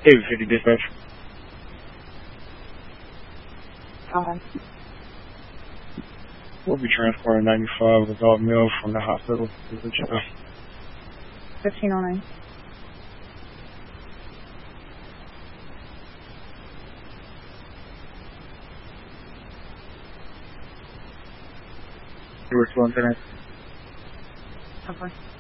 David 50 dispatch. Okay. We'll be transporting 95 adult male from the hospital to the jail. 1509. You were still in today? Okay.